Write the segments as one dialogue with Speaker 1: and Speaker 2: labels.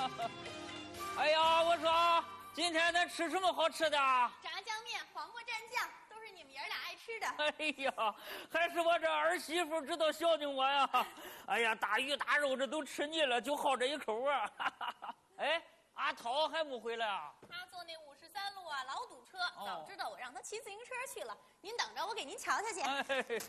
Speaker 1: 哎呀，我说今天咱吃什么好吃的？
Speaker 2: 炸酱面、黄瓜蘸酱，都是你们爷俩爱吃的。
Speaker 1: 哎呀，还是我这儿媳妇知道孝敬我呀！哎呀，大鱼大肉这都吃腻了，就好这一口啊！哎，阿涛还没回来啊？
Speaker 2: 他坐那53路啊，老堵车。早知道我让他骑自行车去了。您等着，我给您瞧瞧去。
Speaker 1: 哎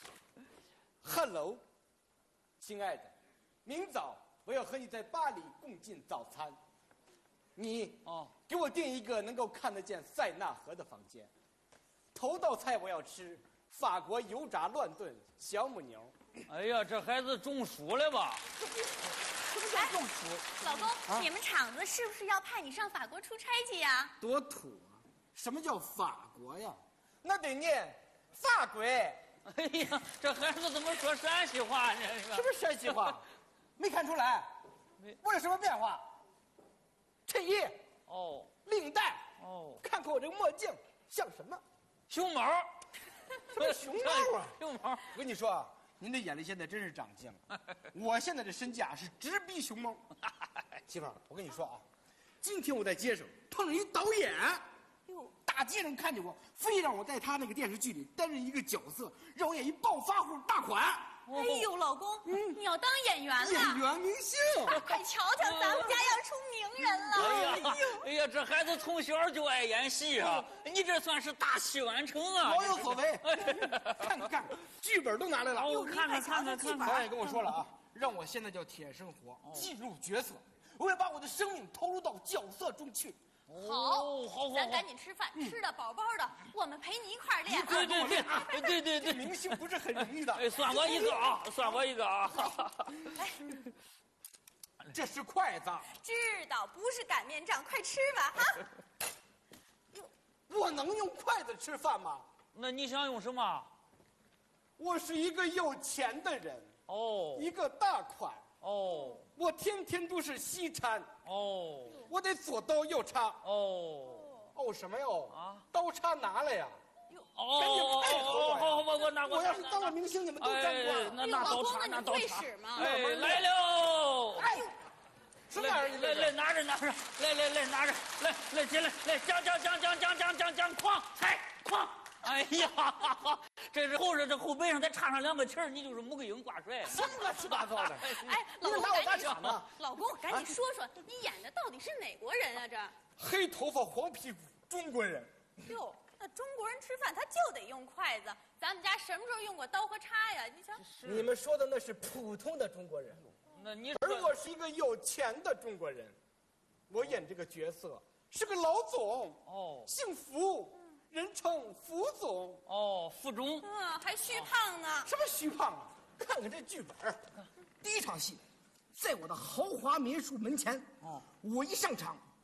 Speaker 3: Hello， 亲爱的，明早我要和你在巴黎共进早餐。你给我订一个能够看得见塞纳河的房间。头道菜我要吃法国油炸乱炖小母牛。
Speaker 1: 哎呀，这孩子中暑了吧？
Speaker 3: 什么叫中暑？
Speaker 2: 老公，你们厂子是不是要派你上法国出差去呀？
Speaker 3: 多土啊！什么叫法国呀？那得念法国。
Speaker 1: 哎呀，这孩子怎么说陕西话呢？
Speaker 3: 什么陕西话？没看出来？我有什么变化？衬衣领带看看我这个墨镜像什么？
Speaker 1: 熊猫。
Speaker 3: 什么熊猫啊？
Speaker 1: 熊猫。
Speaker 3: 我跟你说啊，您的眼力现在真是长进了。我现在的身价是直逼熊猫。媳妇儿，我跟你说啊，今天我在街上碰上一导演。大街上看见我，非让我在他那个电视剧里担任一个角色，让我演一暴发户大款。
Speaker 2: 哎呦，老公，你要当演员了？
Speaker 3: 演员明星，
Speaker 2: 快瞧瞧，咱们家要出名人了！
Speaker 1: 哎呀，这孩子从小就爱演戏啊！你这算是大器晚成啊！
Speaker 3: 老有所为。看看剧本都拿来了，
Speaker 1: 我看看。
Speaker 3: 导演跟我说了啊，让我现在叫铁生活，进入角色，我要把我的生命投入到角色中去。
Speaker 2: 好，咱赶紧吃饭，吃的饱饱的，我们陪你一块儿练。
Speaker 1: 对，
Speaker 3: 明星不是很容易的。
Speaker 1: 哎，算我一个啊，算我一个啊。
Speaker 2: 哎，
Speaker 3: 这是筷子。
Speaker 2: 知道，不是擀面杖，快吃吧哈。
Speaker 3: 我能用筷子吃饭吗？
Speaker 1: 那你想用什么？
Speaker 3: 我是一个有钱的人一个大款我天天都是西餐我得左刀右叉什么哟刀叉拿来呀赶紧配合我
Speaker 1: 拿过。
Speaker 3: 我要是当了明星，你们都沾光。
Speaker 1: 那刀叉，
Speaker 2: 那刀叉。
Speaker 1: 哎，来喽！
Speaker 3: 哎，什么玩意儿？
Speaker 1: 来，拿着，来，拿着，来，进来，来，将，哐，踩，哐。哎呀，这是后背上再插上2个旗儿，你就是穆桂英挂帅。
Speaker 3: 什么乱七八糟的？
Speaker 2: 哎，老公，
Speaker 3: 拿我打抢呢？
Speaker 2: 老公，赶紧说说，你演的到底是哪国人啊？这
Speaker 3: 黑头发黄屁股中国人。
Speaker 2: 哟，那中国人吃饭他就得用筷子，咱们家什么时候用过刀和叉呀？你瞧，
Speaker 3: 你们说的那是普通的中国人，
Speaker 1: 那你
Speaker 3: 而我是一个有钱的中国人，我演这个角色是个老总姓福。人称福总
Speaker 1: 福中
Speaker 2: 还虚胖呢？
Speaker 3: 什么虚胖啊？看看这剧本第一场戏，在我的豪华民宿门前我一上场，